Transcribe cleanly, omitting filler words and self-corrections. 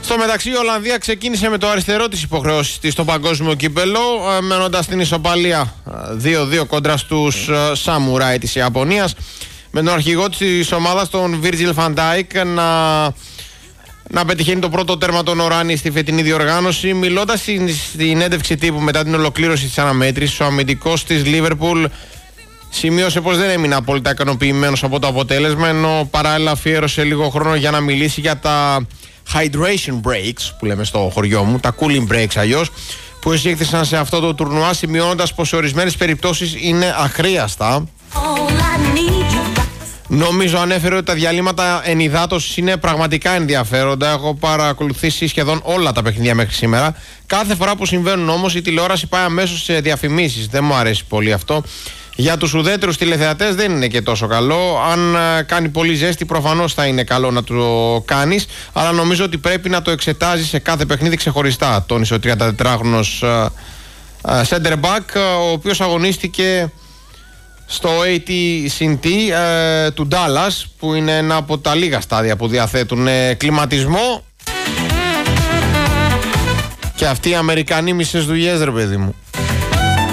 Στο μεταξύ, η Ολλανδία ξεκίνησε με το αριστερό της υποχρεώσεις της στο παγκόσμιο κύπελο, μένοντας στην ισοπαλία 2-2 κόντρα στους Σαμουράι της Ιαπωνίας, με τον αρχηγό της ομάδας, τον Virgil van Dijk, να πετυχαίνει το πρώτο τέρμα των Οράνι στη φετινή διοργάνωση. Μιλώντας στην συνέντευξη τύπου μετά την ολοκλήρωση της αναμέτρησης, ο αμυντικός της Liverpool σημείωσε πως δεν έμεινε απόλυτα ικανοποιημένος από το αποτέλεσμα, ενώ παράλληλα αφιέρωσε λίγο χρόνο για να μιλήσει για τα hydration breaks που λέμε στο χωριό μου, τα cooling breaks αλλιώς, που εισήχθησαν σε αυτό το τουρνουά, σημειώνοντας πως σε ορισμένες περιπτώσεις είναι αχρίαστα. Νομίζω ανέφερε ότι τα διαλύματα ενυδάτωσης είναι πραγματικά ενδιαφέροντα. Έχω παρακολουθήσει σχεδόν όλα τα παιχνίδια μέχρι σήμερα. Κάθε φορά που συμβαίνουν όμως η τηλεόραση πάει αμέσως σε διαφημίσεις. Δεν μου αρέσει πολύ αυτό. Για τους ουδέτερους τηλεθεατές δεν είναι και τόσο καλό. Αν κάνει πολύ ζέστη, προφανώς θα είναι καλό να το κάνεις, αλλά νομίζω ότι πρέπει να το εξετάζεις σε κάθε παιχνίδι ξεχωριστά, τόνισε ο 34χρονος center back, ο οποίος αγωνίστηκε στο AT&T του Dallas, που είναι ένα από τα λίγα στάδια που διαθέτουν κλιματισμό. Και αυτοί οι Αμερικανοί μισές δουλειές, ρε παιδί μου.